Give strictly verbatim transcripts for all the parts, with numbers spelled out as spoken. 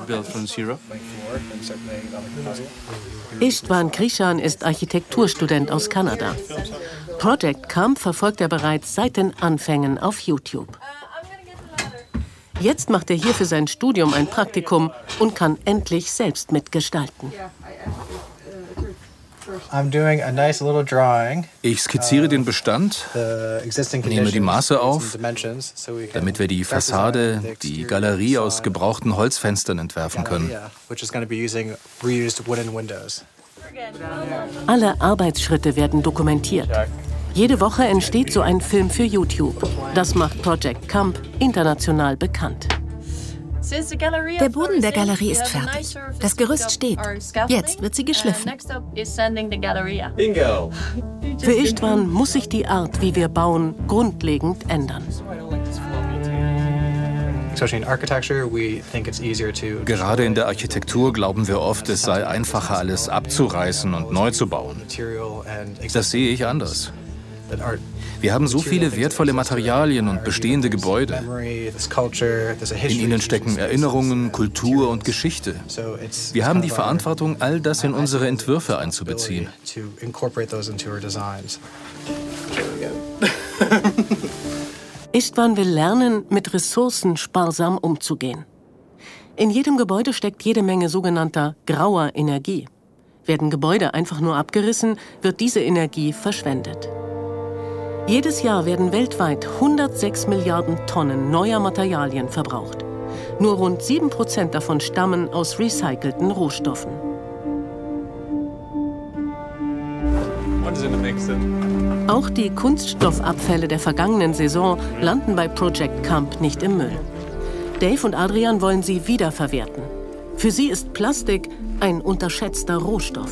Istvan Krishan ist Architekturstudent aus Kanada. Project Camp verfolgt er bereits seit den Anfängen auf YouTube. Jetzt macht er hier für sein Studium ein Praktikum und kann endlich selbst mitgestalten. Ich skizziere den Bestand, nehme die Maße auf, damit wir die Fassade, die Galerie aus gebrauchten Holzfenstern entwerfen können. Alle Arbeitsschritte werden dokumentiert. Jede Woche entsteht so ein Film für YouTube. Das macht Project Camp international bekannt. Der Boden der Galerie ist fertig. Das Gerüst steht. Jetzt wird sie geschliffen. Für Istvan muss sich die Art, wie wir bauen, grundlegend ändern. Gerade in der Architektur glauben wir oft, es sei einfacher, alles abzureißen und neu zu bauen. Das sehe ich anders. Wir haben so viele wertvolle Materialien und bestehende Gebäude. In ihnen stecken Erinnerungen, Kultur und Geschichte. Wir haben die Verantwortung, all das in unsere Entwürfe einzubeziehen. Istvan will lernen, mit Ressourcen sparsam umzugehen. In jedem Gebäude steckt jede Menge sogenannter grauer Energie. Werden Gebäude einfach nur abgerissen, wird diese Energie verschwendet. Jedes Jahr werden weltweit hundertsechs Milliarden Tonnen neuer Materialien verbraucht. Nur rund sieben Prozent davon stammen aus recycelten Rohstoffen. Auch die Kunststoffabfälle der vergangenen Saison landen bei Project Camp nicht im Müll. Dave und Adrian wollen sie wiederverwerten. Für sie ist Plastik ein unterschätzter Rohstoff.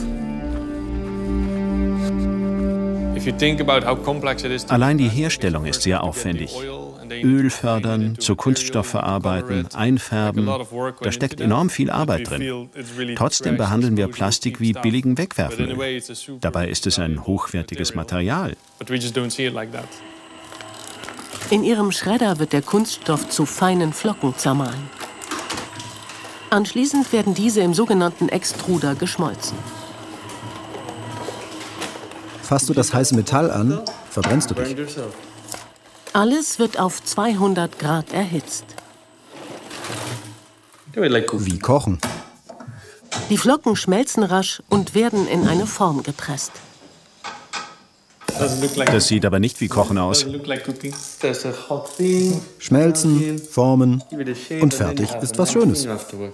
Allein die Herstellung ist sehr aufwendig. Öl fördern, zu Kunststoff verarbeiten, einfärben, da steckt enorm viel Arbeit drin. Trotzdem behandeln wir Plastik wie billigen Wegwerfmüll. Dabei ist es ein hochwertiges Material. In ihrem Schredder wird der Kunststoff zu feinen Flocken zermahlen. Anschließend werden diese im sogenannten Extruder geschmolzen. Fasst du das heiße Metall an, verbrennst du dich. Alles wird auf zweihundert Grad erhitzt. Wie kochen. Die Flocken schmelzen rasch und werden in eine Form gepresst. Das sieht aber nicht wie Kochen aus. Schmelzen, formen und fertig ist was Schönes.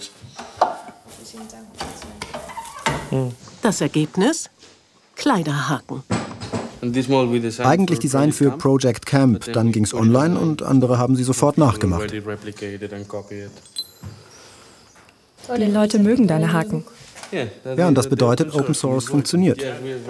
Das Ergebnis? Kleiderhaken. Eigentlich Design für Project Camp, dann ging's online und andere haben sie sofort nachgemacht. Die Leute mögen deine Haken. Ja, und das bedeutet, Open Source funktioniert.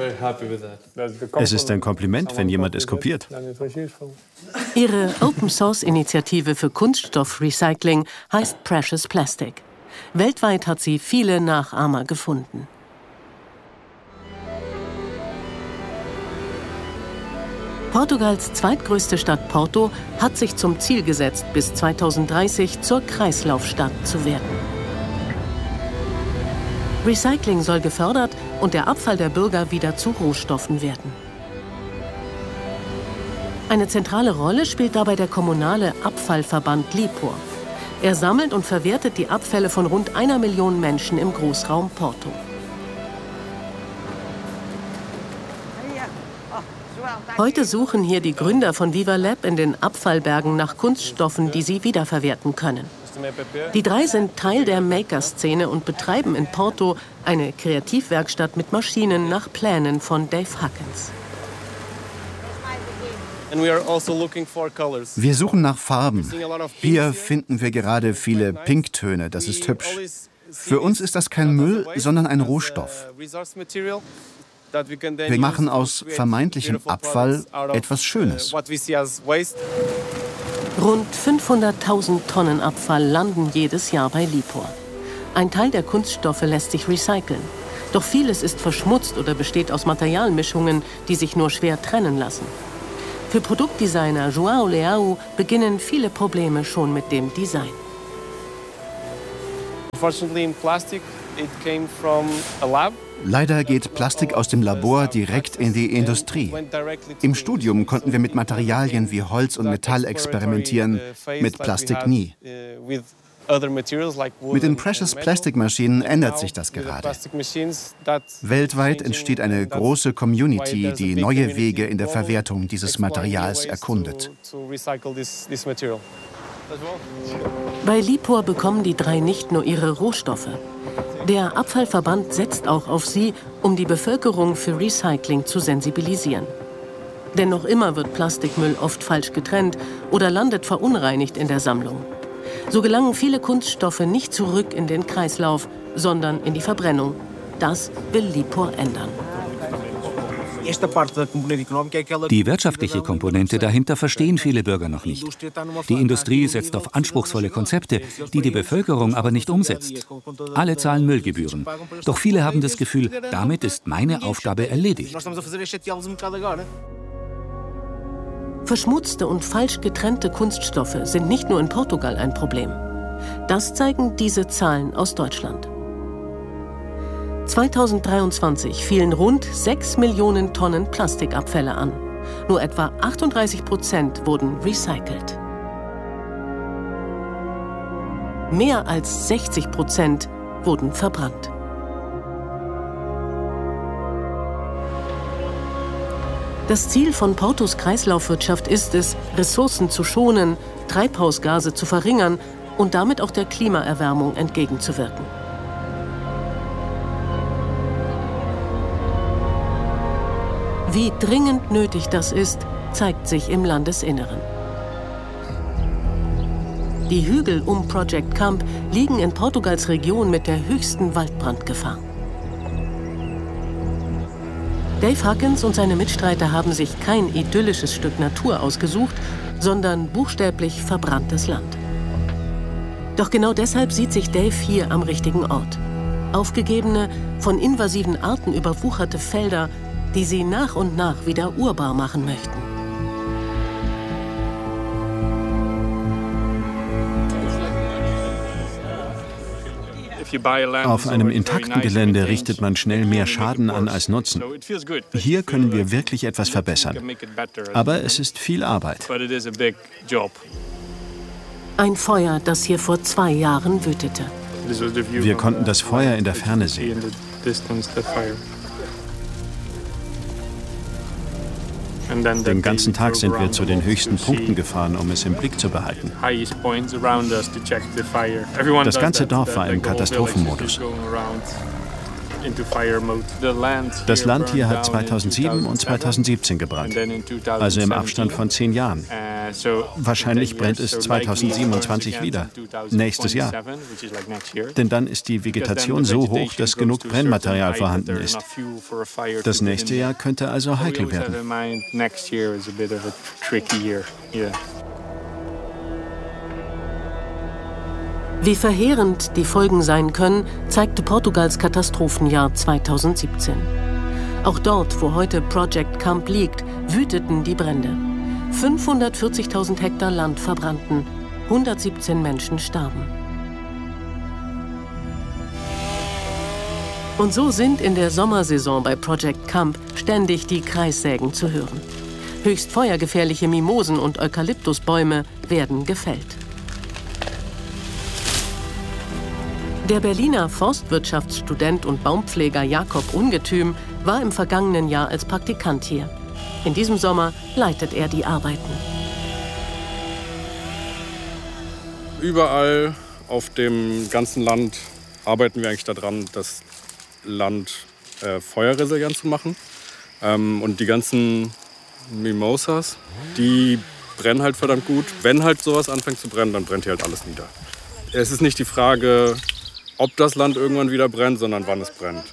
Es ist ein Kompliment, wenn jemand es kopiert. Ihre Open-Source-Initiative für Kunststoffrecycling heißt Precious Plastic. Weltweit hat sie viele Nachahmer gefunden. Portugals zweitgrößte Stadt Porto hat sich zum Ziel gesetzt, bis zweitausenddreißig zur Kreislaufstadt zu werden. Recycling soll gefördert und der Abfall der Bürger wieder zu Rohstoffen werden. Eine zentrale Rolle spielt dabei der kommunale Abfallverband Lipor. Er sammelt und verwertet die Abfälle von rund einer Million Menschen im Großraum Porto. Heute suchen hier die Gründer von Viva Lab in den Abfallbergen nach Kunststoffen, die sie wiederverwerten können. Die drei sind Teil der Maker-Szene und betreiben in Porto eine Kreativwerkstatt mit Maschinen nach Plänen von Dave Huckins. Wir suchen nach Farben. Hier finden wir gerade viele Pinktöne, das ist hübsch. Für uns ist das kein Müll, sondern ein Rohstoff. Wir machen aus vermeintlichem Abfall etwas Schönes. Rund fünfhunderttausend Tonnen Abfall landen jedes Jahr bei Lipor. Ein Teil der Kunststoffe lässt sich recyceln. Doch vieles ist verschmutzt oder besteht aus Materialmischungen, die sich nur schwer trennen lassen. Für Produktdesigner João Leao beginnen viele Probleme schon mit dem Design. Leider geht Plastik aus dem Labor direkt in die Industrie. Im Studium konnten wir mit Materialien wie Holz und Metall experimentieren, mit Plastik nie. Mit den Precious Plastic Maschinen ändert sich das gerade. Weltweit entsteht eine große Community, die neue Wege in der Verwertung dieses Materials erkundet. Bei LIPOR bekommen die drei nicht nur ihre Rohstoffe. Der Abfallverband setzt auch auf sie, um die Bevölkerung für Recycling zu sensibilisieren. Denn noch immer wird Plastikmüll oft falsch getrennt oder landet verunreinigt in der Sammlung. So gelangen viele Kunststoffe nicht zurück in den Kreislauf, sondern in die Verbrennung. Das will LIPOR ändern. Die wirtschaftliche Komponente dahinter verstehen viele Bürger noch nicht. Die Industrie setzt auf anspruchsvolle Konzepte, die die Bevölkerung aber nicht umsetzt. Alle zahlen Müllgebühren. Doch viele haben das Gefühl, damit ist meine Aufgabe erledigt. Verschmutzte und falsch getrennte Kunststoffe sind nicht nur in Portugal ein Problem. Das zeigen diese Zahlen aus Deutschland. zweitausenddreiundzwanzig fielen rund sechs Millionen Tonnen Plastikabfälle an. Nur etwa achtunddreißig Prozent wurden recycelt. Mehr als sechzig Prozent wurden verbrannt. Das Ziel von Portos Kreislaufwirtschaft ist es, Ressourcen zu schonen, Treibhausgase zu verringern und damit auch der Klimaerwärmung entgegenzuwirken. Wie dringend nötig das ist, zeigt sich im Landesinneren. Die Hügel um Project Camp liegen in Portugals Region mit der höchsten Waldbrandgefahr. Dave Huckins und seine Mitstreiter haben sich kein idyllisches Stück Natur ausgesucht, sondern buchstäblich verbranntes Land. Doch genau deshalb sieht sich Dave hier am richtigen Ort. Aufgegebene, von invasiven Arten überwucherte Felder, die sie nach und nach wieder urbar machen möchten. Auf einem intakten Gelände richtet man schnell mehr Schaden an als Nutzen. Hier können wir wirklich etwas verbessern. Aber es ist viel Arbeit. Ein Feuer, das hier vor zwei Jahren wütete. Wir konnten das Feuer in der Ferne sehen. Den ganzen Tag sind wir zu den höchsten Punkten gefahren, um es im Blick zu behalten. Das ganze Dorf war im Katastrophenmodus. Das Land hier hat zweitausendsieben und zweitausendsiebzehn gebrannt, also im Abstand von zehn Jahren. Wahrscheinlich brennt es zweitausendsiebenundzwanzig wieder, nächstes Jahr. Denn dann ist die Vegetation so hoch, dass genug Brennmaterial vorhanden ist. Das nächste Jahr könnte also heikel werden. Wie verheerend die Folgen sein können, zeigte Portugals Katastrophenjahr zweitausendsiebzehn. Auch dort, wo heute Project Camp liegt, wüteten die Brände. fünfhundertvierzigtausend Hektar Land verbrannten, hundertsiebzehn Menschen starben. Und so sind in der Sommersaison bei Project Camp ständig die Kreissägen zu hören. Höchst feuergefährliche Mimosen und Eukalyptusbäume werden gefällt. Der Berliner Forstwirtschaftsstudent und Baumpfleger Jakob Ungetüm war im vergangenen Jahr als Praktikant hier. In diesem Sommer leitet er die Arbeiten. Überall auf dem ganzen Land arbeiten wir eigentlich daran, das Land äh, feuerresilient zu machen. Ähm, und die ganzen Mimosas, die brennen halt verdammt gut. Wenn halt sowas anfängt zu brennen, dann brennt hier halt alles nieder. Es ist nicht die Frage, ob das Land irgendwann wieder brennt, sondern wann es brennt.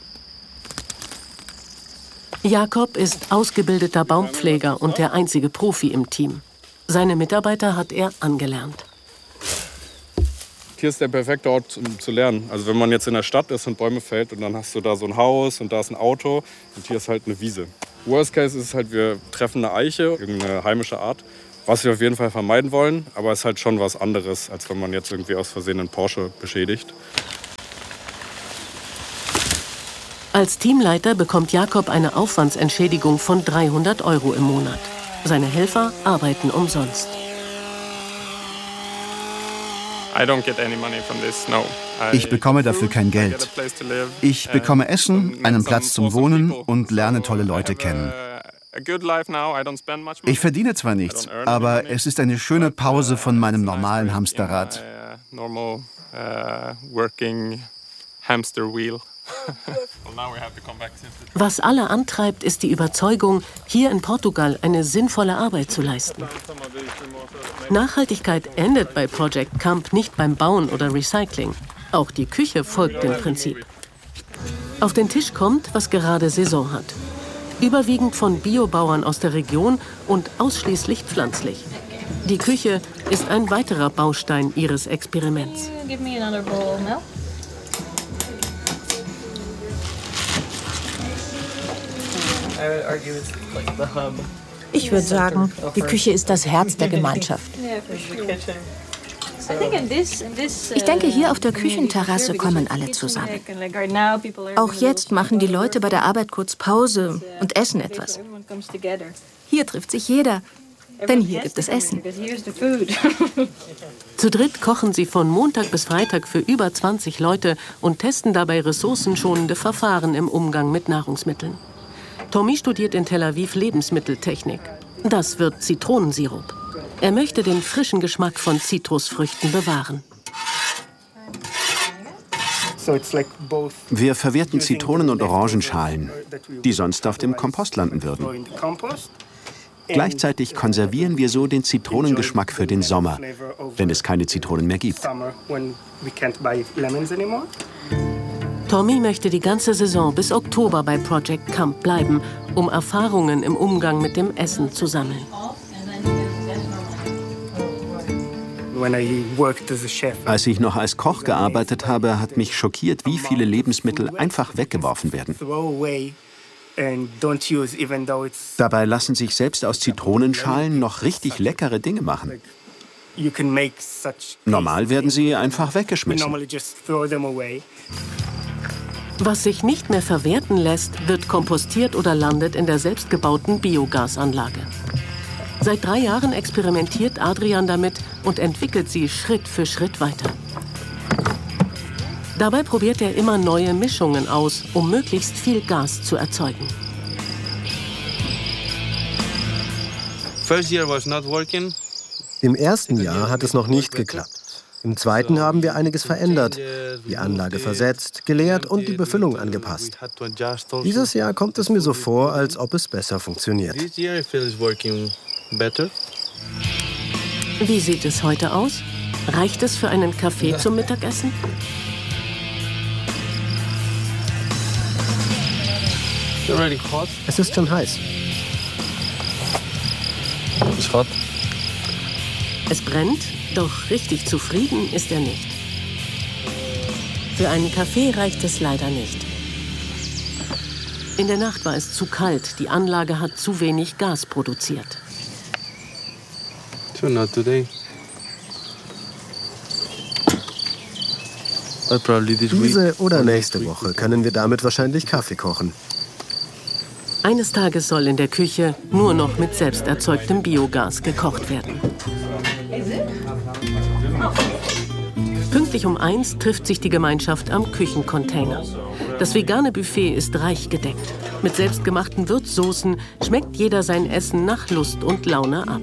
Jakob ist ausgebildeter Baumpfleger und der einzige Profi im Team. Seine Mitarbeiter hat er angelernt. Hier ist der perfekte Ort, um zu lernen. Also wenn man jetzt in der Stadt ist und Bäume fällt und dann hast du da so ein Haus und da ist ein Auto und hier ist halt eine Wiese. Worst Case ist halt, wir treffen eine Eiche, irgendeine heimische Art, was wir auf jeden Fall vermeiden wollen. Aber es ist halt schon was anderes, als wenn man jetzt irgendwie aus Versehen einen Porsche beschädigt. Als Teamleiter bekommt Jakob eine Aufwandsentschädigung von dreihundert Euro im Monat. Seine Helfer arbeiten umsonst. Ich bekomme dafür kein Geld. Ich bekomme Essen, einen Platz zum Wohnen und lerne tolle Leute kennen. Ich verdiene zwar nichts, aber es ist eine schöne Pause von meinem normalen Hamsterrad. Was alle antreibt, ist die Überzeugung, hier in Portugal eine sinnvolle Arbeit zu leisten. Nachhaltigkeit endet bei Project Camp nicht beim Bauen oder Recycling. Auch die Küche folgt dem Prinzip. Auf den Tisch kommt, was gerade Saison hat. Überwiegend von Biobauern aus der Region und ausschließlich pflanzlich. Die Küche ist ein weiterer Baustein ihres Experiments. Ich würde sagen, die Küche ist das Herz der Gemeinschaft. Ich denke, hier auf der Küchenterrasse kommen alle zusammen. Auch jetzt machen die Leute bei der Arbeit kurz Pause und essen etwas. Hier trifft sich jeder, denn hier gibt es Essen. Zu dritt kochen sie von Montag bis Freitag für über zwanzig Leute und testen dabei ressourcenschonende Verfahren im Umgang mit Nahrungsmitteln. Tommy studiert in Tel Aviv Lebensmitteltechnik. Das wird Zitronensirup. Er möchte den frischen Geschmack von Zitrusfrüchten bewahren. Wir verwerten Zitronen- und Orangenschalen, die sonst auf dem Kompost landen würden. Gleichzeitig konservieren wir so den Zitronengeschmack für den Sommer, wenn es keine Zitronen mehr gibt. Tommy möchte die ganze Saison bis Oktober bei Project Camp bleiben, um Erfahrungen im Umgang mit dem Essen zu sammeln. Als ich noch als Koch gearbeitet habe, hat mich schockiert, wie viele Lebensmittel einfach weggeworfen werden. Dabei lassen sich selbst aus Zitronenschalen noch richtig leckere Dinge machen. Normal werden sie einfach weggeschmissen. Was sich nicht mehr verwerten lässt, wird kompostiert oder landet in der selbstgebauten Biogasanlage. Seit drei Jahren experimentiert Adrian damit und entwickelt sie Schritt für Schritt weiter. Dabei probiert er immer neue Mischungen aus, um möglichst viel Gas zu erzeugen. Im ersten Jahr hat es noch nicht geklappt. Im zweiten haben wir einiges verändert, die Anlage versetzt, geleert und die Befüllung angepasst. Dieses Jahr kommt es mir so vor, als ob es besser funktioniert. Wie sieht es heute aus? Reicht es für einen Kaffee zum Mittagessen? Es ist schon heiß. Ist hot. Es brennt, doch richtig zufrieden ist er nicht. Für einen Kaffee reicht es leider nicht. In der Nacht war es zu kalt, die Anlage hat zu wenig Gas produziert. So not today. Diese oder nächste Woche können wir damit wahrscheinlich Kaffee kochen. Eines Tages soll in der Küche nur noch mit selbst erzeugtem Biogas gekocht werden. Pünktlich um eins trifft sich die Gemeinschaft am Küchencontainer. Das vegane Buffet ist reich gedeckt. Mit selbstgemachten Würzsoßen schmeckt jeder sein Essen nach Lust und Laune ab.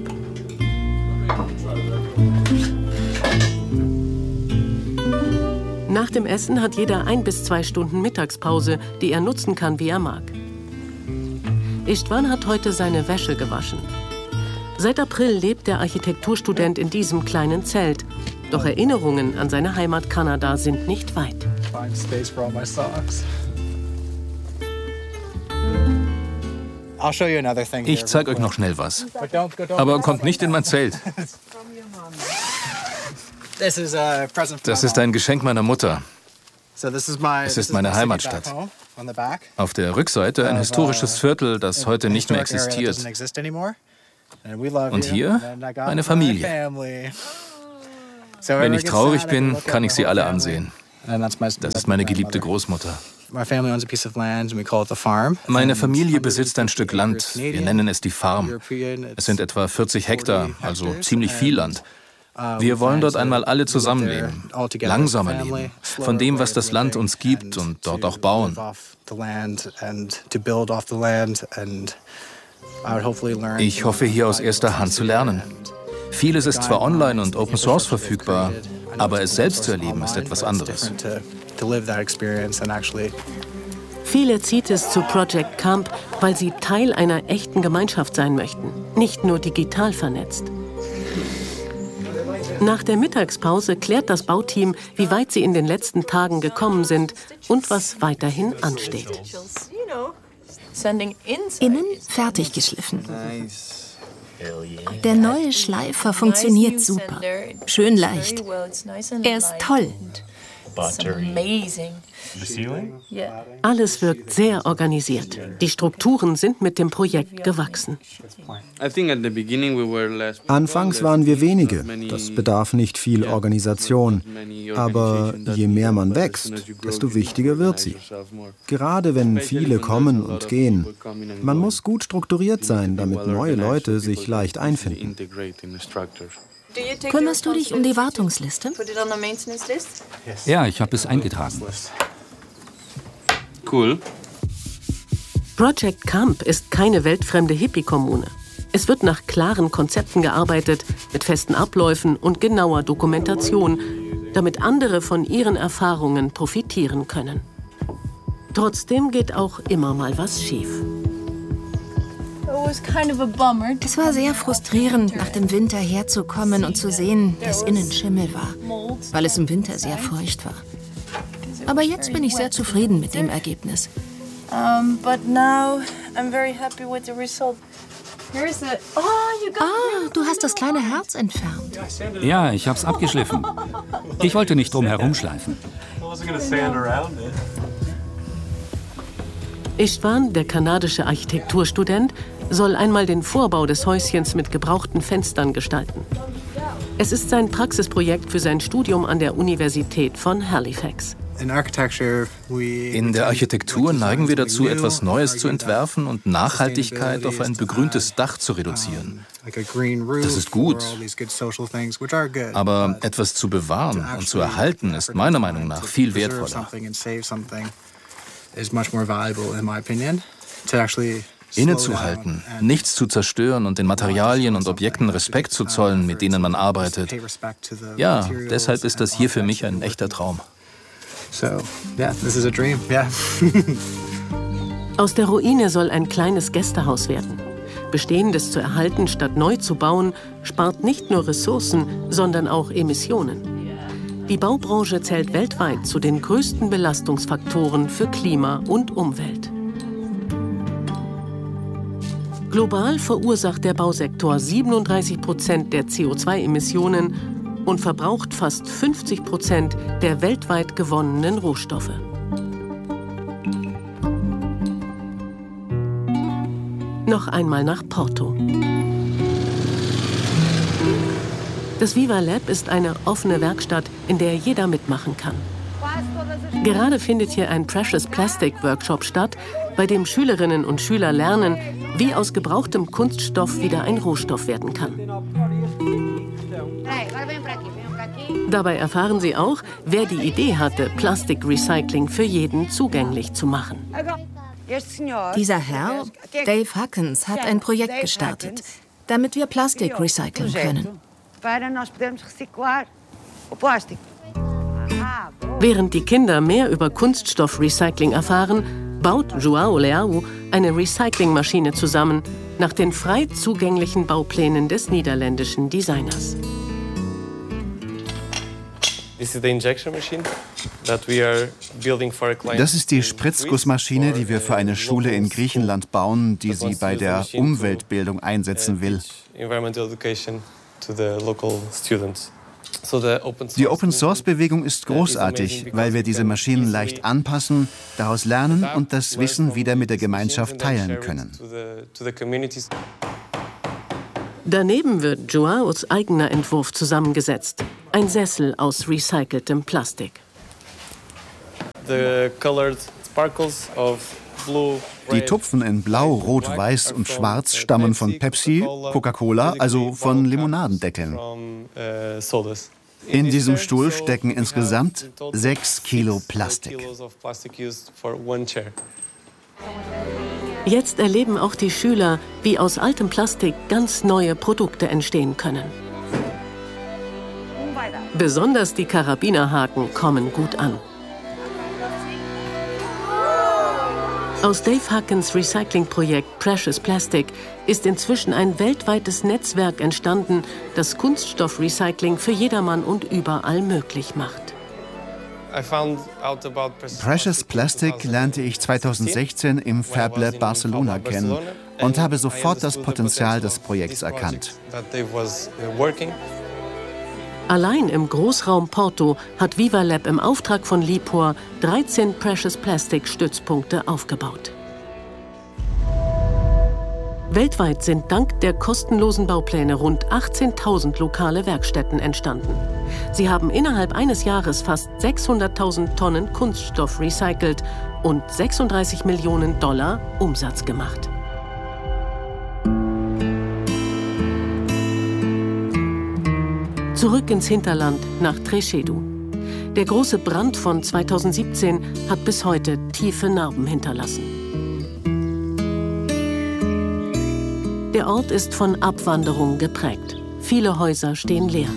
Nach dem Essen hat jeder ein bis zwei Stunden Mittagspause, die er nutzen kann, wie er mag. Istvan hat heute seine Wäsche gewaschen. Seit April lebt der Architekturstudent in diesem kleinen Zelt. Doch Erinnerungen an seine Heimat Kanada sind nicht weit. Ich zeige euch noch schnell was. Aber kommt nicht in mein Zelt. Das ist ein Geschenk meiner Mutter. Es ist meine Heimatstadt. Auf der Rückseite ein historisches Viertel, das heute nicht mehr existiert. Und hier eine Familie. Wenn ich traurig bin, kann ich sie alle ansehen. Das ist meine geliebte Großmutter. Meine Familie besitzt ein Stück Land. Wir nennen es die Farm. Es sind etwa vierzig Hektar, also ziemlich viel Land. Wir wollen dort einmal alle zusammenleben, langsamer leben, von dem, was das Land uns gibt und dort auch bauen. Ich hoffe, hier aus erster Hand zu lernen. Vieles ist zwar online und Open Source verfügbar, aber es selbst zu erleben ist etwas anderes. Viele zieht es zu Project Camp, weil sie Teil einer echten Gemeinschaft sein möchten, nicht nur digital vernetzt. Nach der Mittagspause klärt das Bauteam, wie weit sie in den letzten Tagen gekommen sind und was weiterhin ansteht. Innen fertig geschliffen. Der neue Schleifer funktioniert super. Schön leicht. Er ist toll. Alles wirkt sehr organisiert. Die Strukturen sind mit dem Projekt gewachsen. Anfangs waren wir wenige. Das bedarf nicht viel Organisation. Aber je mehr man wächst, desto wichtiger wird sie. Gerade wenn viele kommen und gehen. Man muss gut strukturiert sein, damit neue Leute sich leicht einfinden. Kümmerst du dich um die Wartungsliste? Ja, ich habe es eingetragen. Cool. Project Camp ist keine weltfremde Hippie-Kommune. Es wird nach klaren Konzepten gearbeitet, mit festen Abläufen und genauer Dokumentation, damit andere von ihren Erfahrungen profitieren können. Trotzdem geht auch immer mal was schief. Es war sehr frustrierend, nach dem Winter herzukommen und zu sehen, dass innen Schimmel war, weil es im Winter sehr feucht war. Aber jetzt bin ich sehr zufrieden mit dem Ergebnis. Ah, du hast das kleine Herz entfernt. Ja, ich habe es abgeschliffen. Ich wollte nicht drum herumschleifen. Istvan, der kanadische Architekturstudent, soll einmal den Vorbau des Häuschens mit gebrauchten Fenstern gestalten. Es ist sein Praxisprojekt für sein Studium an der Universität von Halifax. In der Architektur neigen wir dazu, etwas Neues zu entwerfen und Nachhaltigkeit auf ein begrüntes Dach zu reduzieren. Das ist gut. Aber etwas zu bewahren und zu erhalten, ist meiner Meinung nach viel wertvoller. Innezuhalten, nichts zu zerstören und den Materialien und Objekten Respekt zu zollen, mit denen man arbeitet. Ja, deshalb ist das hier für mich ein echter Traum. Aus der Ruine soll ein kleines Gästehaus werden. Bestehendes zu erhalten, statt neu zu bauen, spart nicht nur Ressourcen, sondern auch Emissionen. Die Baubranche zählt weltweit zu den größten Belastungsfaktoren für Klima und Umwelt. Global verursacht der Bausektor siebenunddreißig Prozent der C O zwei Emissionen und verbraucht fast fünfzig Prozent der weltweit gewonnenen Rohstoffe. Noch einmal nach Porto. Das Viva Lab ist eine offene Werkstatt, in der jeder mitmachen kann. Gerade findet hier ein Precious Plastic Workshop statt, bei dem Schülerinnen und Schüler lernen, wie aus gebrauchtem Kunststoff wieder ein Rohstoff werden kann. Dabei erfahren sie auch, wer die Idee hatte, Plastikrecycling für jeden zugänglich zu machen. Dieser Herr, Dave Huckins, hat ein Projekt gestartet, damit wir Plastik recyceln können. Während die Kinder mehr über Kunststoffrecycling erfahren, baut João Leão eine Recyclingmaschine zusammen, nach den frei zugänglichen Bauplänen des niederländischen Designers. Das ist die Spritzgussmaschine, die wir für eine Schule in Griechenland bauen, die sie bei der Umweltbildung einsetzen will. Die Open-Source-Bewegung ist großartig, weil wir diese Maschinen leicht anpassen, daraus lernen und das Wissen wieder mit der Gemeinschaft teilen können. Daneben wird Joaos eigener Entwurf zusammengesetzt. Ein Sessel aus recyceltem Plastik. Die Tupfen in Blau, Rot, Weiß und Schwarz stammen von Pepsi, Coca-Cola, also von Limonadendeckeln. In diesem Stuhl stecken insgesamt sechs Kilo Plastik. Jetzt erleben auch die Schüler, wie aus altem Plastik ganz neue Produkte entstehen können. Besonders die Karabinerhaken kommen gut an. Aus Dave Huckens Recyclingprojekt Precious Plastic ist inzwischen ein weltweites Netzwerk entstanden, das Kunststoffrecycling für jedermann und überall möglich macht. Precious Plastic lernte ich zweitausendsechzehn im Fab Lab Barcelona kennen und habe sofort das Potenzial des Projekts erkannt. Allein im Großraum Porto hat VivaLab im Auftrag von Lipor dreizehn Precious Plastic Stützpunkte aufgebaut. Weltweit sind dank der kostenlosen Baupläne rund achtzehntausend lokale Werkstätten entstanden. Sie haben innerhalb eines Jahres fast sechshunderttausend Tonnen Kunststoff recycelt und sechsunddreißig Millionen Dollar Umsatz gemacht. Zurück ins Hinterland nach Trechedu. Der große Brand von zweitausendsiebzehn hat bis heute tiefe Narben hinterlassen. Der Ort ist von Abwanderung geprägt. Viele Häuser stehen leer.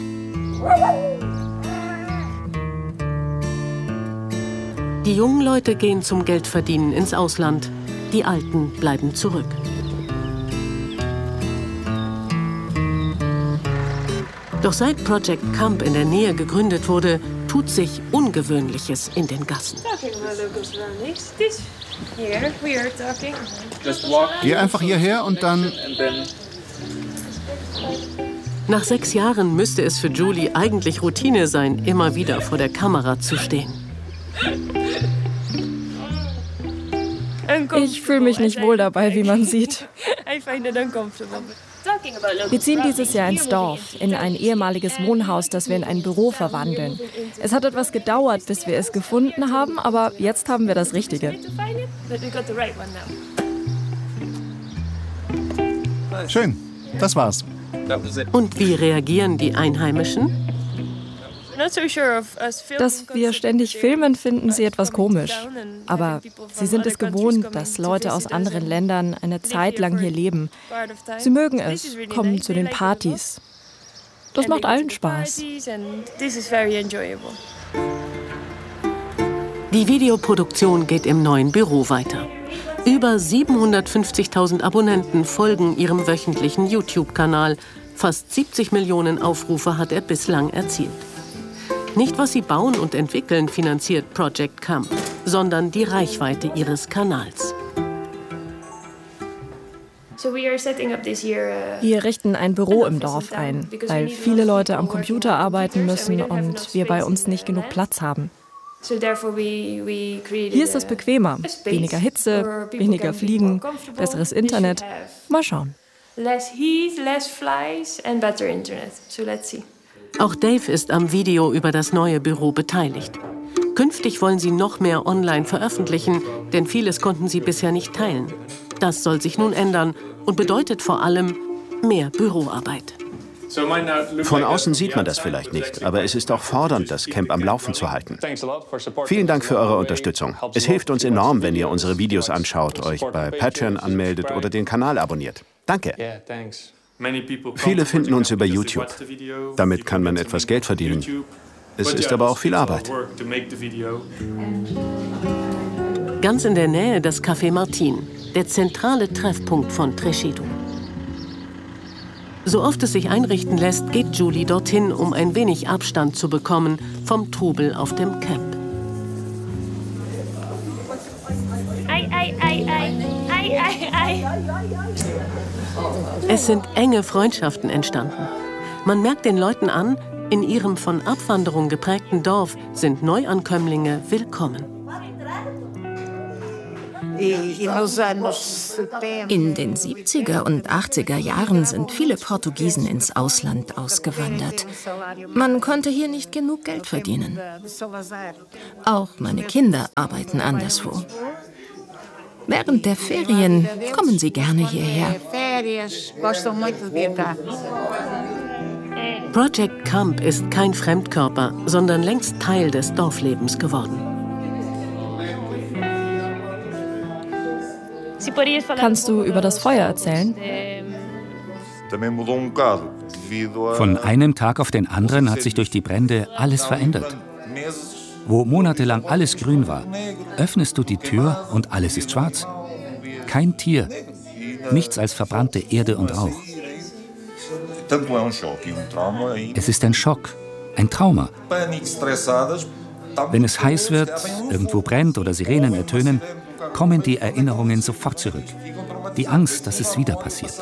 Die jungen Leute gehen zum Geldverdienen ins Ausland. Die Alten bleiben zurück. Doch seit Project Camp in der Nähe gegründet wurde, tut sich Ungewöhnliches in den Gassen. Geh einfach hierher und dann... Nach sechs Jahren müsste es für Julie eigentlich Routine sein, immer wieder vor der Kamera zu stehen. Ich fühle mich nicht wohl dabei, wie man sieht. Wir ziehen dieses Jahr ins Dorf, in ein ehemaliges Wohnhaus, das wir in ein Büro verwandeln. Es hat etwas gedauert, bis wir es gefunden haben, aber jetzt haben wir das Richtige. Schön, das war's. Und wie reagieren die Einheimischen? Dass wir ständig filmen, finden sie etwas komisch. Aber sie sind es gewohnt, dass Leute aus anderen Ländern eine Zeit lang hier leben. Sie mögen es, kommen zu den Partys. Das macht allen Spaß. Die Videoproduktion geht im neuen Büro weiter. Über siebenhundertfünfzigtausend Abonnenten folgen ihrem wöchentlichen YouTube-Kanal. Fast siebzig Millionen Aufrufe hat er bislang erzielt. Nicht, was sie bauen und entwickeln, finanziert Project Camp, sondern die Reichweite ihres Kanals. Wir richten ein Büro im Dorf ein, weil viele Leute am Computer arbeiten müssen und wir bei uns nicht genug Platz haben. Hier ist es bequemer, weniger Hitze, weniger Fliegen, besseres Internet. Mal schauen. Auch Dave ist am Video über das neue Büro beteiligt. Künftig wollen sie noch mehr online veröffentlichen, denn vieles konnten sie bisher nicht teilen. Das soll sich nun ändern und bedeutet vor allem mehr Büroarbeit. Von außen sieht man das vielleicht nicht, aber es ist auch fordernd, das Camp am Laufen zu halten. Vielen Dank für eure Unterstützung. Es hilft uns enorm, wenn ihr unsere Videos anschaut, euch bei Patreon anmeldet oder den Kanal abonniert. Danke. Viele finden uns über YouTube. Damit kann man etwas Geld verdienen. Es ist aber auch viel Arbeit. Ganz in der Nähe das Café Martin, der zentrale Treffpunkt von Trechedu. So oft es sich einrichten lässt, geht Julie dorthin, um ein wenig Abstand zu bekommen vom Trubel auf dem Camp. Ei, ei, ei, ei, ei, ei, ei. Es sind enge Freundschaften entstanden. Man merkt den Leuten an, in ihrem von Abwanderung geprägten Dorf sind Neuankömmlinge willkommen. In den siebziger und achtziger Jahren sind viele Portugiesen ins Ausland ausgewandert. Man konnte hier nicht genug Geld verdienen. Auch meine Kinder arbeiten anderswo. Während der Ferien kommen sie gerne hierher. Project Camp ist kein Fremdkörper, sondern längst Teil des Dorflebens geworden. Kannst du über das Feuer erzählen? Von einem Tag auf den anderen hat sich durch die Brände alles verändert. Wo monatelang alles grün war, öffnest du die Tür und alles ist schwarz. Kein Tier, nichts als verbrannte Erde und Rauch. Es ist ein Schock, ein Trauma. Wenn es heiß wird, irgendwo brennt oder Sirenen ertönen, kommen die Erinnerungen sofort zurück. Die Angst, dass es wieder passiert.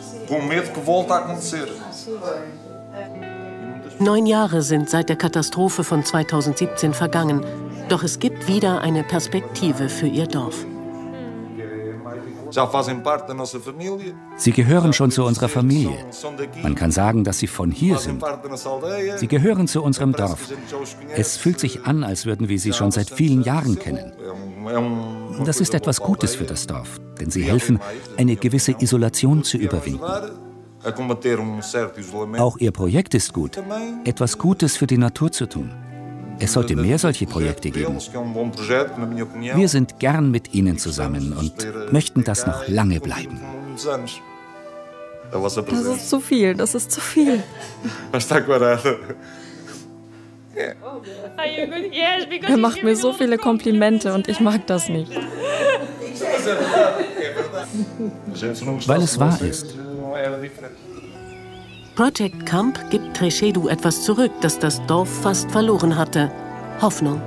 Neun Jahre sind seit der Katastrophe von zweitausendsiebzehn vergangen, doch es gibt wieder eine Perspektive für ihr Dorf. Sie gehören schon zu unserer Familie. Man kann sagen, dass sie von hier sind. Sie gehören zu unserem Dorf. Es fühlt sich an, als würden wir sie schon seit vielen Jahren kennen. Das ist etwas Gutes für das Dorf, denn sie helfen, eine gewisse Isolation zu überwinden. Auch ihr Projekt ist gut, etwas Gutes für die Natur zu tun. Es sollte mehr solche Projekte geben. Wir sind gern mit Ihnen zusammen und möchten das noch lange bleiben. Das ist zu viel, das ist zu viel. Er macht mir so viele Komplimente und ich mag das nicht. Weil es wahr ist. Project Camp gibt Trechedu etwas zurück, das das Dorf fast verloren hatte: Hoffnung.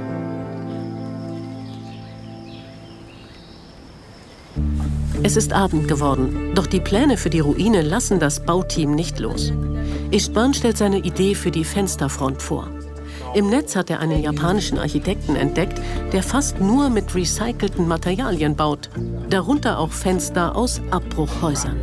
Es ist Abend geworden, doch die Pläne für die Ruine lassen das Bauteam nicht los. Istvan stellt seine Idee für die Fensterfront vor. Im Netz hat er einen japanischen Architekten entdeckt, der fast nur mit recycelten Materialien baut, darunter auch Fenster aus Abbruchhäusern.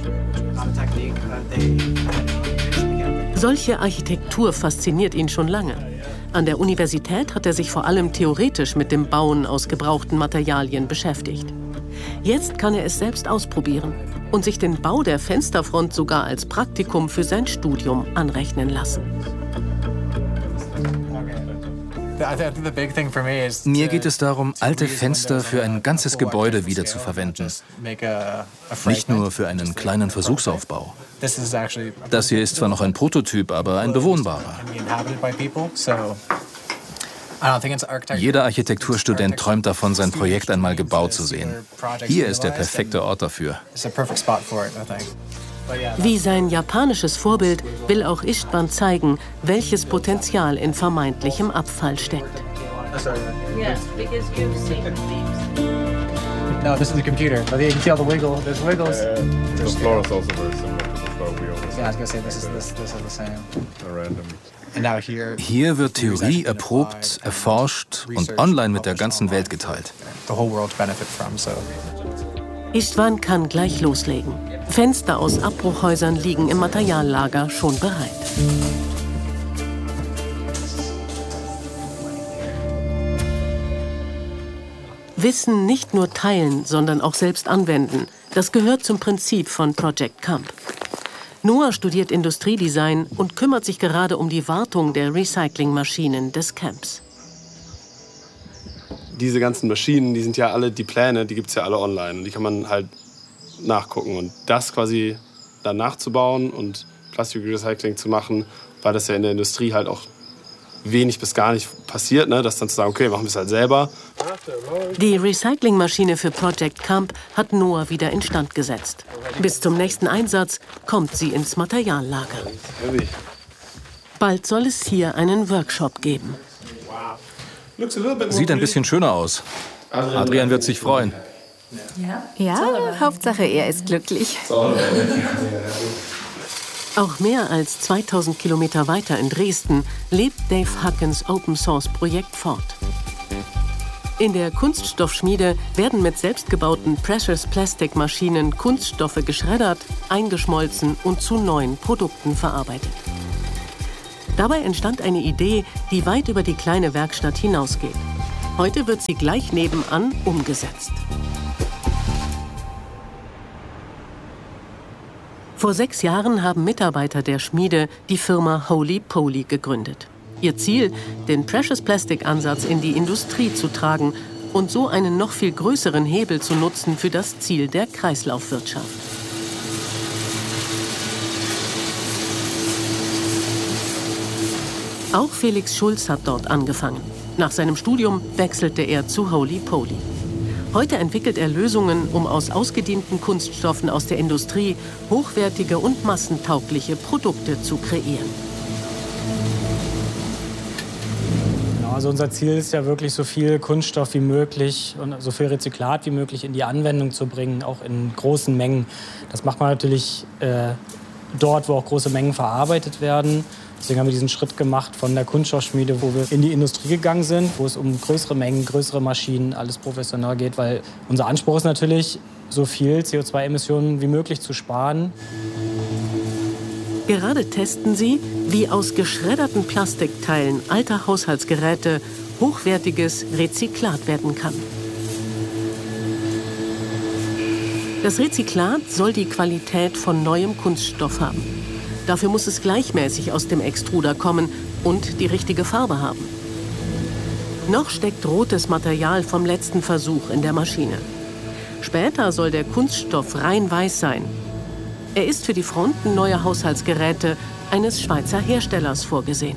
Solche Architektur fasziniert ihn schon lange. An der Universität hat er sich vor allem theoretisch mit dem Bauen aus gebrauchten Materialien beschäftigt. Jetzt kann er es selbst ausprobieren und sich den Bau der Fensterfront sogar als Praktikum für sein Studium anrechnen lassen. Mir geht es darum, alte Fenster für ein ganzes Gebäude wiederzuverwenden. Nicht nur für einen kleinen Versuchsaufbau. Das hier ist zwar noch ein Prototyp, aber ein bewohnbarer. Jeder Architekturstudent träumt davon, sein Projekt einmal gebaut zu sehen. Hier ist der perfekte Ort dafür. Wie sein japanisches Vorbild will auch Istvan zeigen, welches Potenzial in vermeintlichem Abfall steckt. No, this is the computer. But you can see all the wiggle. There's wiggles. Yeah, the floor is also very similar to the floor we always. Yeah, I was gonna say this is this this is the same. A random. And now here. Hier wird Theorie erprobt, erforscht und online mit der ganzen Welt geteilt. The whole world benefit from so. Istvan kann gleich loslegen. Fenster aus Abbruchhäusern liegen im Materiallager schon bereit. Wissen nicht nur teilen, sondern auch selbst anwenden. Das gehört zum Prinzip von Project Camp. Noah studiert Industriedesign und kümmert sich gerade um die Wartung der Recyclingmaschinen des Camps. Diese ganzen Maschinen, die sind ja alle, die Pläne, die gibt es ja alle online. Und die kann man halt nachgucken. Und das quasi dann nachzubauen und Plastikrecycling zu machen, weil das ja in der Industrie halt auch wenig bis gar nicht passiert, ne? Das dann zu sagen, okay, machen wir es halt selber. Die Recyclingmaschine für Project Camp hat Noah wieder instand gesetzt. Bis zum nächsten Einsatz kommt sie ins Materiallager. Bald soll es hier einen Workshop geben. Sieht ein bisschen schöner aus. Adrian wird sich freuen. Ja, Hauptsache er ist glücklich. Auch mehr als zweitausend Kilometer weiter in Dresden lebt Dave Huckens Open-Source-Projekt fort. In der Kunststoffschmiede werden mit selbstgebauten Precious Plastic Maschinen Kunststoffe geschreddert, eingeschmolzen und zu neuen Produkten verarbeitet. Dabei entstand eine Idee, die weit über die kleine Werkstatt hinausgeht. Heute wird sie gleich nebenan umgesetzt. Vor sechs Jahren haben Mitarbeiter der Schmiede die Firma Holy Poly gegründet. Ihr Ziel, den Precious Plastic Ansatz in die Industrie zu tragen und so einen noch viel größeren Hebel zu nutzen für das Ziel der Kreislaufwirtschaft. Auch Felix Schulz hat dort angefangen. Nach seinem Studium wechselte er zu Holy Poly. Heute entwickelt er Lösungen, um aus ausgedienten Kunststoffen aus der Industrie hochwertige und massentaugliche Produkte zu kreieren. Also unser Ziel ist ja wirklich, so viel Kunststoff wie möglich und so viel Rezyklat wie möglich in die Anwendung zu bringen, auch in großen Mengen. Das macht man natürlich äh, dort, wo auch große Mengen verarbeitet werden. Deswegen haben wir diesen Schritt gemacht von der Kunststoffschmiede, wo wir in die Industrie gegangen sind, wo es um größere Mengen, größere Maschinen, alles professionell geht, weil unser Anspruch ist natürlich, so viel C O zwei Emissionen wie möglich zu sparen. Gerade testen sie, wie aus geschredderten Plastikteilen alter Haushaltsgeräte hochwertiges Rezyklat werden kann. Das Rezyklat soll die Qualität von neuem Kunststoff haben. Dafür muss es gleichmäßig aus dem Extruder kommen und die richtige Farbe haben. Noch steckt rotes Material vom letzten Versuch in der Maschine. Später soll der Kunststoff rein weiß sein. Er ist für die Fronten neuer Haushaltsgeräte eines Schweizer Herstellers vorgesehen.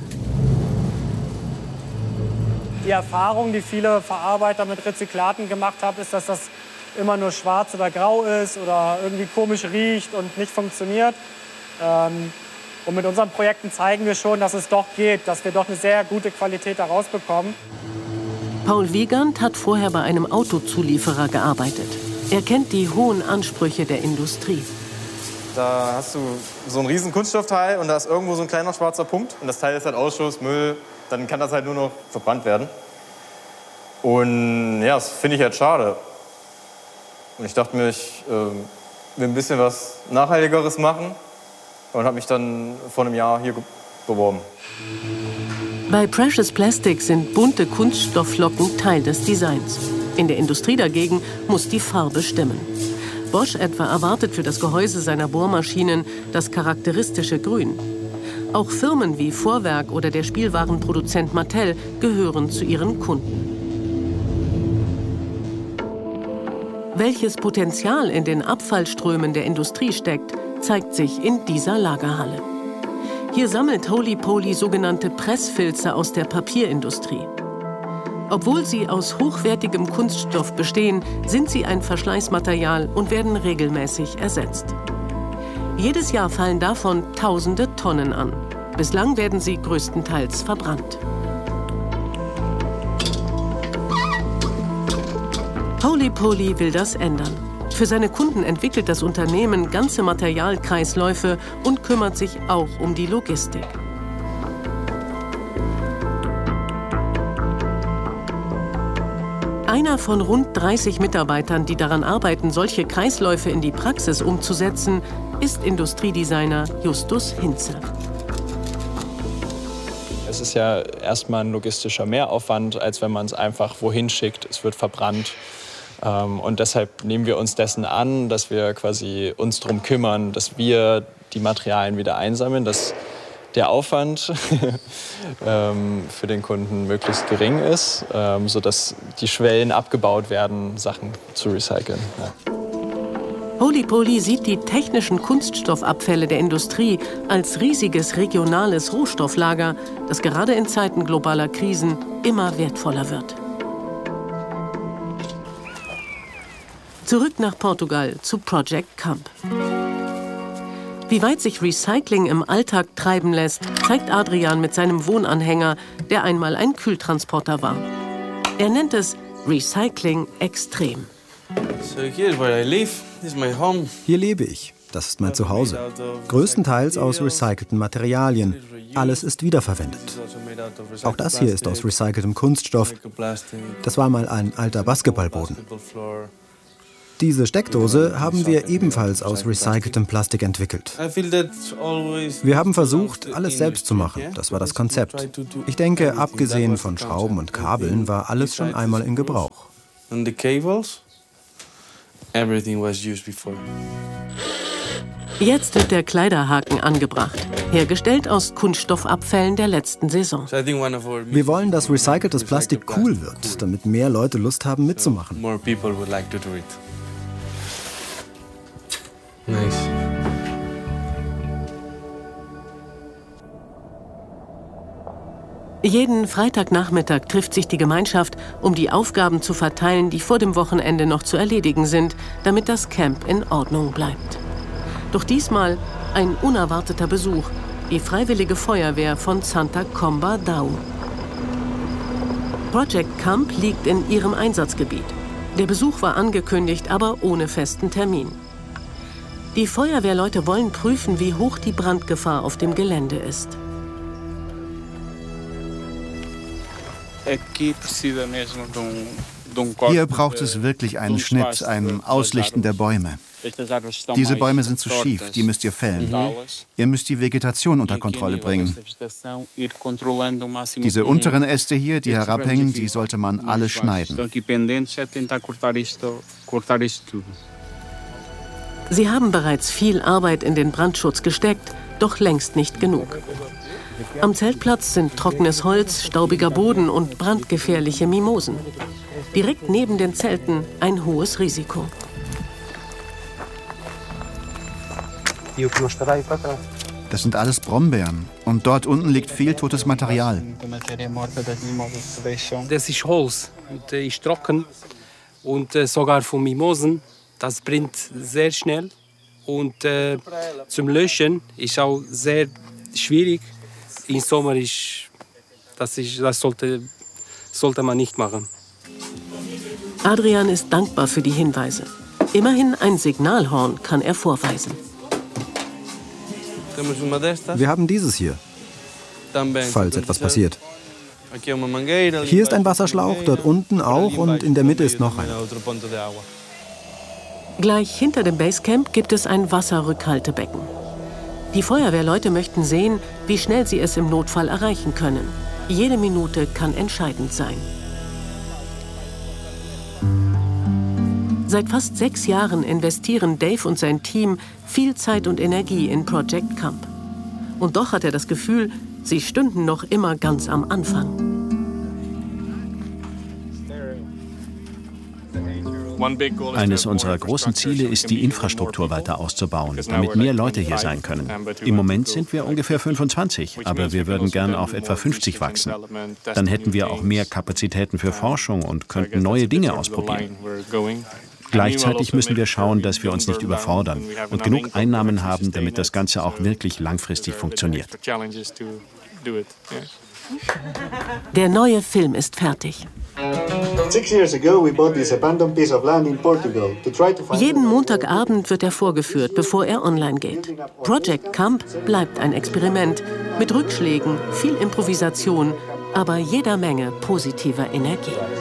Die Erfahrung, die viele Verarbeiter mit Rezyklaten gemacht haben, ist, dass das immer nur schwarz oder grau ist oder irgendwie komisch riecht und nicht funktioniert. Und mit unseren Projekten zeigen wir schon, dass es doch geht, dass wir doch eine sehr gute Qualität daraus bekommen. Paul Wiegand hat vorher bei einem Autozulieferer gearbeitet. Er kennt die hohen Ansprüche der Industrie. Da hast du so ein riesen Kunststoffteil und da ist irgendwo so ein kleiner schwarzer Punkt. Und das Teil ist halt Ausschuss, Müll, dann kann das halt nur noch verbrannt werden. Und ja, das finde ich halt schade. Und ich dachte mir, ich äh, will ein bisschen was Nachhaltigeres machen und habe mich dann vor einem Jahr hier beworben. Bei Precious Plastic sind bunte Kunststoffflocken Teil des Designs. In der Industrie dagegen muss die Farbe stimmen. Bosch etwa erwartet für das Gehäuse seiner Bohrmaschinen das charakteristische Grün. Auch Firmen wie Vorwerk oder der Spielwarenproduzent Mattel gehören zu ihren Kunden. Welches Potenzial in den Abfallströmen der Industrie steckt, zeigt sich in dieser Lagerhalle. Hier sammelt Holy Poly sogenannte Pressfilze aus der Papierindustrie. Obwohl sie aus hochwertigem Kunststoff bestehen, sind sie ein Verschleißmaterial und werden regelmäßig ersetzt. Jedes Jahr fallen davon tausende Tonnen an. Bislang werden sie größtenteils verbrannt. Holy Poly will das ändern. Für seine Kunden entwickelt das Unternehmen ganze Materialkreisläufe und kümmert sich auch um die Logistik. Einer von rund dreißig Mitarbeitern, die daran arbeiten, solche Kreisläufe in die Praxis umzusetzen, ist Industriedesigner Justus Hinze. Es ist ja erstmal ein logistischer Mehraufwand, als wenn man es einfach wohin schickt. Es wird verbrannt. Und deshalb nehmen wir uns dessen an, dass wir quasi uns darum kümmern, dass wir die Materialien wieder einsammeln, dass der Aufwand für den Kunden möglichst gering ist, sodass die Schwellen abgebaut werden, Sachen zu recyceln. Ja. Holy Poly sieht die technischen Kunststoffabfälle der Industrie als riesiges regionales Rohstofflager, das gerade in Zeiten globaler Krisen immer wertvoller wird. Zurück nach Portugal zu Project Camp. Wie weit sich Recycling im Alltag treiben lässt, zeigt Adrian mit seinem Wohnanhänger, der einmal ein Kühltransporter war. Er nennt es Recycling extrem. Hier lebe ich. Das ist mein Zuhause. Größtenteils aus recycelten Materialien. Alles ist wiederverwendet. Auch das hier ist aus recyceltem Kunststoff. Das war mal ein alter Basketballboden. Diese Steckdose haben wir ebenfalls aus recyceltem Plastik entwickelt. Wir haben versucht, alles selbst zu machen. Das war das Konzept. Ich denke, abgesehen von Schrauben und Kabeln war alles schon einmal in Gebrauch. Jetzt wird der Kleiderhaken angebracht, hergestellt aus Kunststoffabfällen der letzten Saison. Wir wollen, dass recyceltes Plastik cool wird, damit mehr Leute Lust haben, mitzumachen. Nice. Jeden Freitagnachmittag trifft sich die Gemeinschaft, um die Aufgaben zu verteilen, die vor dem Wochenende noch zu erledigen sind, damit das Camp in Ordnung bleibt. Doch diesmal ein unerwarteter Besuch, die Freiwillige Feuerwehr von Santa Comba d'Ao. Project Camp liegt in ihrem Einsatzgebiet. Der Besuch war angekündigt, aber ohne festen Termin. Die Feuerwehrleute wollen prüfen, wie hoch die Brandgefahr auf dem Gelände ist. Hier braucht es wirklich einen Schnitt, ein Auslichten der Bäume. Diese Bäume sind zu schief, die müsst ihr fällen. Ihr müsst die Vegetation unter Kontrolle bringen. Diese unteren Äste hier, die herabhängen, die sollte man alle schneiden. Sie haben bereits viel Arbeit in den Brandschutz gesteckt, doch längst nicht genug. Am Zeltplatz sind trockenes Holz, staubiger Boden und brandgefährliche Mimosen. Direkt neben den Zelten ein hohes Risiko. Das sind alles Brombeeren. Und dort unten liegt viel totes Material. Das ist Holz und ist trocken und sogar von Mimosen. Das brennt sehr schnell und äh, zum Löschen ist auch sehr schwierig. Im Sommer ist das, ist, das sollte, sollte man nicht machen. Adrian ist dankbar für die Hinweise. Immerhin ein Signalhorn kann er vorweisen. Wir haben dieses hier, falls etwas passiert. Hier ist ein Wasserschlauch, dort unten auch und in der Mitte ist noch einer. Gleich hinter dem Basecamp gibt es ein Wasserrückhaltebecken. Die Feuerwehrleute möchten sehen, wie schnell sie es im Notfall erreichen können. Jede Minute kann entscheidend sein. Seit fast sechs Jahren investieren Dave und sein Team viel Zeit und Energie in Project Camp. Und doch hat er das Gefühl, sie stünden noch immer ganz am Anfang. Eines unserer großen Ziele ist, die Infrastruktur weiter auszubauen, damit mehr Leute hier sein können. Im Moment sind wir ungefähr fünfundzwanzig, aber wir würden gern auf etwa fünfzig wachsen. Dann hätten wir auch mehr Kapazitäten für Forschung und könnten neue Dinge ausprobieren. Gleichzeitig müssen wir schauen, dass wir uns nicht überfordern und genug Einnahmen haben, damit das Ganze auch wirklich langfristig funktioniert. Der neue Film ist fertig. Jeden Montagabend wird er vorgeführt, bevor er online geht. Project Camp bleibt ein Experiment mit Rückschlägen, viel Improvisation, aber jeder Menge positiver Energie.